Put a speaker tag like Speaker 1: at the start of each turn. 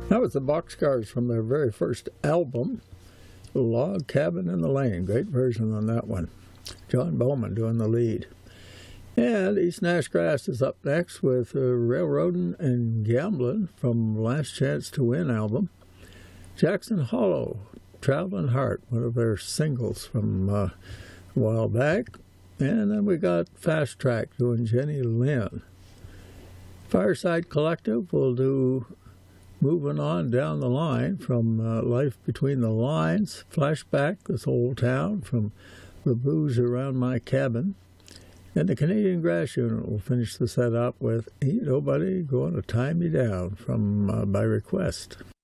Speaker 1: That was the Boxcars from their very first album, Log Cabin in the Lane. Great version on that one. John Bowman doing the lead. And East Nash Grass is up next with Railroadin' and Gamblin' from Last Chance to Win album. Jackson Hollow, Traveling Heart, one of their singles from a while back. And then we got Fast Track doing Jenny Lynn. Fireside Collective will do Moving On Down the Line from Life Between the Lines, Flashback, This Old Town from The Blues Around My Cabin. And the Canadian Grass Unit will finish the set up with Ain't Nobody Gonna Tie Me Down from By Request.